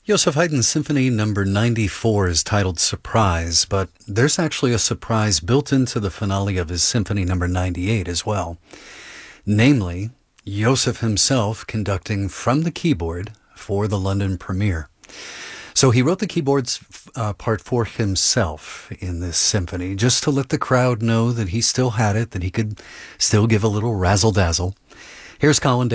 Joseph Haydn's Symphony Number 94 is titled Surprise, but there's actually a surprise built into the finale of his Symphony Number 98 as well. Namely, Joseph himself conducting from the keyboard for the London premiere. So he wrote the keyboards part for himself in this symphony, just to let the crowd know that he still had it, that he could still give a little razzle-dazzle. Here's Colin